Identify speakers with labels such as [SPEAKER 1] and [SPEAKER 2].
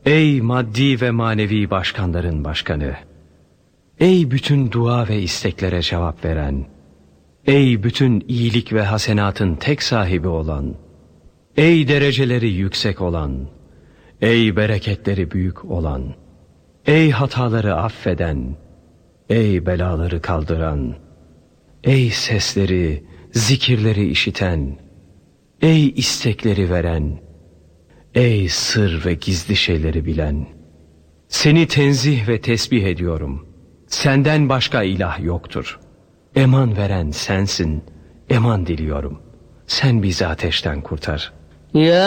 [SPEAKER 1] Ey maddi ve manevi başkanların başkanı, ey bütün dua ve isteklere cevap veren, ey bütün iyilik ve hasenatın tek sahibi olan, ey dereceleri yüksek olan, ey bereketleri büyük olan, ey hataları affeden, ey belaları kaldıran, ey sesleri, zikirleri işiten, ey istekleri veren, ey sır ve gizli şeyleri bilen, seni tenzih ve tesbih ediyorum. Senden başka ilah yoktur. Eman veren sensin, eman diliyorum. Sen bizi ateşten kurtar.
[SPEAKER 2] Ya